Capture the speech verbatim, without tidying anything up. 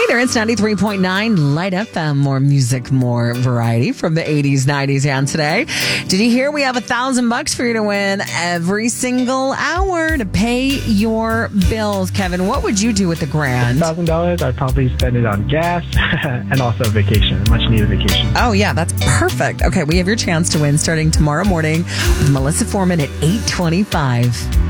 there, it's ninety-three point nine Light F M. More music, more variety from the eighties, nineties, and today. Did you hear we have a thousand bucks for you to win every single hour to pay your bills? Kevin, what would you do with the grand? one thousand dollars, I'd probably spend it on gas and also a vacation, a much needed vacation. Oh, yeah, that's perfect. Okay, we have your chance to win starting tomorrow morning with Melissa Foreman at eight twenty-five.